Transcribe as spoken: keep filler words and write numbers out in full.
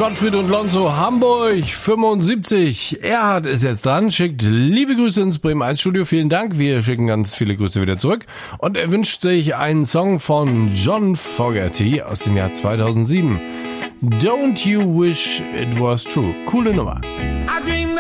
Gottfried und Lonzo, Hamburg fünfundsiebzig. Erhard ist jetzt dran, schickt liebe Grüße ins Bremen eins Studio. Vielen Dank, wir schicken ganz viele Grüße wieder zurück. Und er wünscht sich einen Song von John Fogerty aus dem Jahr zweitausendsieben. Don't You Wish It Was True. Coole Nummer. I dream